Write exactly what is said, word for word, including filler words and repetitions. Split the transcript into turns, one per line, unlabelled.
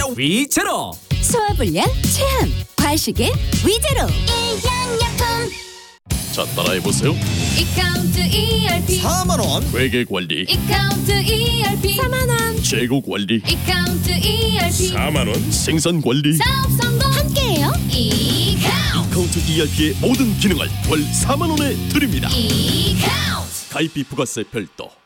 위제로.
소화불량, 체함, 과식엔 위제로.
일양약품.
자, 따라해보세요.
이카운트 이알피
사만 원.
회계관리,
이카운트 이알피
사만 원.
재고관리,
이카운트 이알피
사만 원. 생산관리,
사업 성공
함께해요.
이카운트
카운트 이알피의 모든 기능을 월 사만 원에 드립니다.
이카운트
가입비 부가세 별도.